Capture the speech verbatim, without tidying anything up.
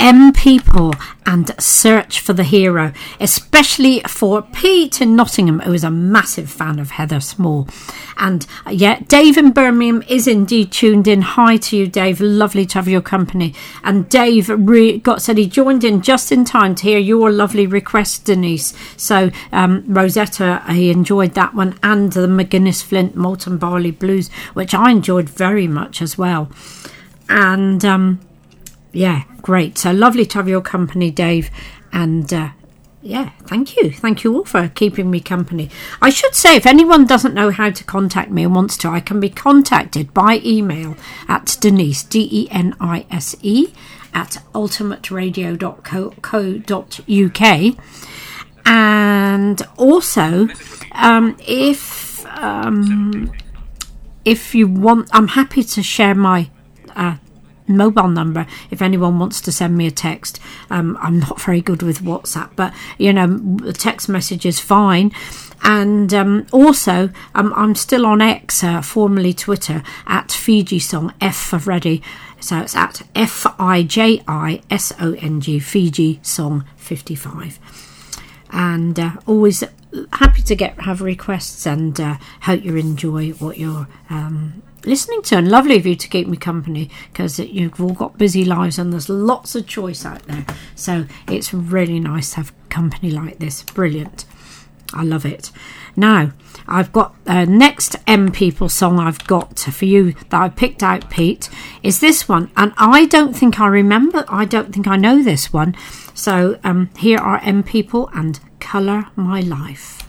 M People and Search for the Hero, especially for Pete in Nottingham, who is a massive fan of Heather Small. And uh, yeah, Dave in Birmingham is indeed tuned in. Hi to you, Dave. Lovely to have your company. And Dave re- got said he joined in just in time to hear your lovely request, Denise. So um, Rosetta, he enjoyed that one, and the McGuinness Flint Malt and Barley Blues, which I enjoyed very much as well. And um, yeah, great. So lovely to have your company, Dave. And uh, yeah, thank you. Thank you all for keeping me company. I should say, if anyone doesn't know how to contact me and wants to, I can be contacted by email at Denise, D E N I S E, at ultimate radio dot co dot U K. And also, um, if um, if you want, I'm happy to share my uh, mobile number if anyone wants to send me a text. um, I'm not very good with WhatsApp, but you know, the text message is fine. And um, also um, I'm still on X, uh, formerly Twitter, at Fiji Song, F for Freddy, so it's at F I J I S O N G, Fiji Song fifty-five. And uh, always happy to get have requests, and uh, hope you enjoy what you're um, listening to. And lovely of you to keep me company, because you've all got busy lives and there's lots of choice out there, so it's really nice to have company like this. Brilliant, I love it. Now I've got uh, next M People song I've got for you that I picked out, Pete, is this one, and I don't think I remember I don't think I know this one. So um, here are M People and Colour My Life.